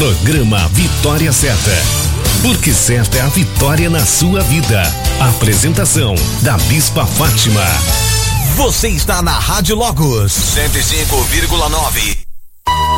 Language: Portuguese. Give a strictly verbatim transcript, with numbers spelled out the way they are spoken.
Programa Vitória Certa. Porque certa é a vitória na sua vida. Apresentação da Bispa Fátima. Você está na Rádio Logos cento e cinco vírgula nove.